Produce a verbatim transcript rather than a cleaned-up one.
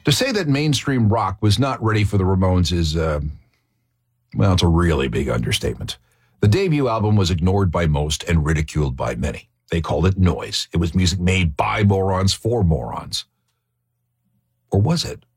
To say that mainstream rock was not ready for the Ramones is, uh, well, it's a really big understatement. The debut album was ignored by most and ridiculed by many. They called it noise. It was music made by morons for morons. Or was it?